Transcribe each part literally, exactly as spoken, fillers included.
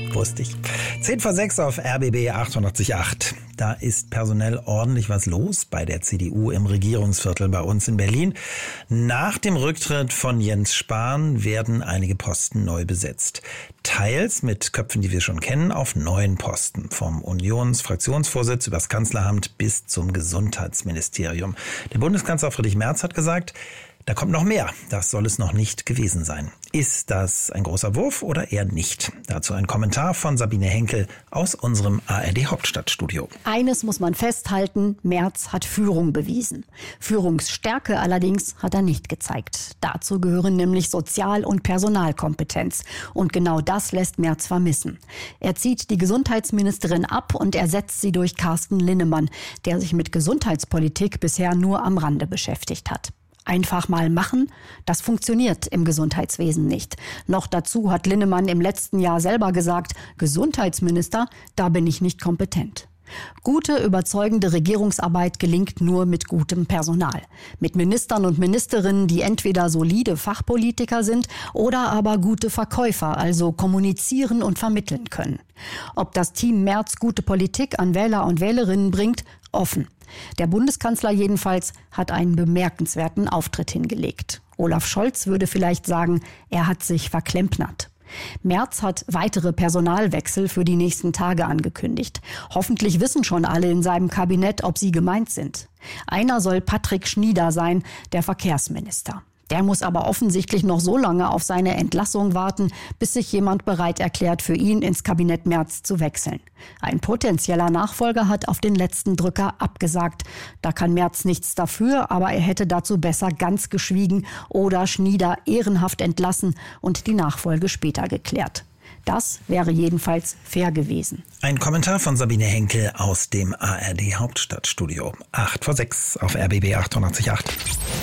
Wusste ich. zehn vor sechs auf R B B achtundachtzig Komma acht. Da ist personell ordentlich was los bei der C D U im Regierungsviertel bei uns in Berlin. Nach dem Rücktritt von Jens Spahn werden einige Posten neu besetzt. Teils mit Köpfen, die wir schon kennen, auf neuen Posten. Vom Unionsfraktionsvorsitz übers Kanzleramt bis zum Gesundheitsministerium. Der Bundeskanzler Friedrich Merz hat gesagt, da kommt noch mehr. Das soll es noch nicht gewesen sein. Ist das ein großer Wurf oder eher nicht? Dazu ein Kommentar von Sabine Henkel aus unserem A R D-Hauptstadtstudio. Eines muss man festhalten, Merz hat Führung bewiesen. Führungsstärke allerdings hat er nicht gezeigt. Dazu gehören nämlich Sozial- und Personalkompetenz. Und genau das lässt Merz vermissen. Er zieht die Gesundheitsministerin ab und ersetzt sie durch Carsten Linnemann, der sich mit Gesundheitspolitik bisher nur am Rande beschäftigt hat. Einfach mal machen, das funktioniert im Gesundheitswesen nicht. Noch dazu hat Linnemann im letzten Jahr selber gesagt, Gesundheitsminister, da bin ich nicht kompetent. Gute, überzeugende Regierungsarbeit gelingt nur mit gutem Personal. Mit Ministern und Ministerinnen, die entweder solide Fachpolitiker sind oder aber gute Verkäufer, also kommunizieren und vermitteln können. Ob das Team Merz gute Politik an Wähler und Wählerinnen bringt, offen. Der Bundeskanzler jedenfalls hat einen bemerkenswerten Auftritt hingelegt. Olaf Scholz würde vielleicht sagen, er hat sich verklempnert. Merz hat weitere Personalwechsel für die nächsten Tage angekündigt. Hoffentlich wissen schon alle in seinem Kabinett, ob sie gemeint sind. Einer soll Patrick Schnieder sein, der Verkehrsminister. Der muss aber offensichtlich noch so lange auf seine Entlassung warten, bis sich jemand bereit erklärt, für ihn ins Kabinett Merz zu wechseln. Ein potenzieller Nachfolger hat auf den letzten Drücker abgesagt. Da kann Merz nichts dafür, aber er hätte dazu besser ganz geschwiegen oder Schnieder ehrenhaft entlassen und die Nachfolge später geklärt. Das wäre jedenfalls fair gewesen. Ein Kommentar von Sabine Henkel aus dem A R D-Hauptstadtstudio. acht vor sechs auf R B B achtundachtzig Komma acht.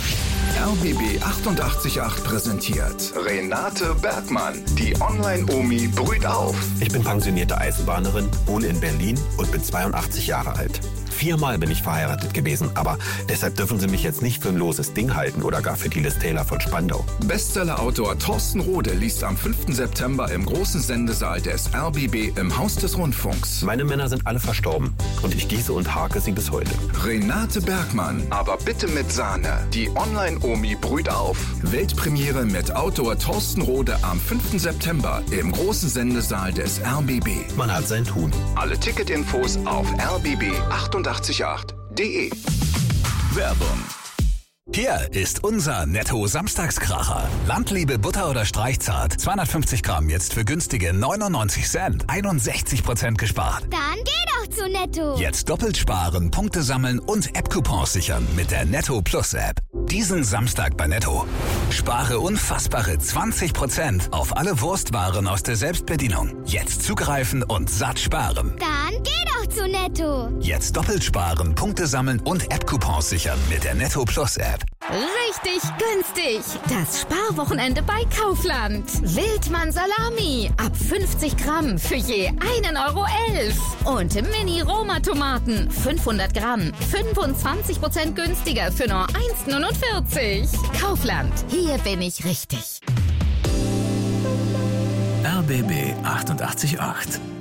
R B B achtundachtzig Komma acht präsentiert Renate Bergmann. Die Online-Omi brüht auf. Ich bin pensionierte Eisenbahnerin, wohne in Berlin und bin zweiundachtzig Jahre alt. Viermal bin ich verheiratet gewesen, aber deshalb dürfen Sie mich jetzt nicht für ein loses Ding halten oder gar für die Liz Taylor von Spandau. Bestseller-Autor Thorsten Rode liest am fünften September im großen Sendesaal des R B B im Haus des Rundfunks. Meine Männer sind alle verstorben und ich gieße und hake sie bis heute. Renate Bergmann, aber bitte mit Sahne. Die Online-Omi brüht auf. Weltpremiere mit Autor Thorsten Rode am fünften September im großen Sendesaal des R B B. Man hat sein Tun. Alle Ticketinfos auf r b b achtundachtzig Komma acht punkt de. Werbung. Hier ist unser Netto-Samstagskracher. Landliebe Butter oder Streichzart. zweihundertfünfzig Gramm jetzt für günstige neunundneunzig Cent. einundsechzig Prozent gespart. Dann geh doch zu Netto. Jetzt doppelt sparen, Punkte sammeln und App-Coupons sichern mit der Netto Plus App. Diesen Samstag bei Netto. Spare unfassbare zwanzig Prozent auf alle Wurstwaren aus der Selbstbedienung. Jetzt zugreifen und satt sparen. Dann geh doch zu Netto. Jetzt doppelt sparen, Punkte sammeln und App-Coupons sichern mit der Netto Plus App. Richtig günstig. Das Sparwochenende bei Kaufland. Wildmann Salami. Ab fünfzig Gramm für je einen Euro elf. Und Mini-Roma-Tomaten. fünfhundert Gramm. fünfundzwanzig Prozent günstiger für nur eins neunundvierzig. Kaufland. Hier bin ich richtig. R B B achtundachtzig Komma acht.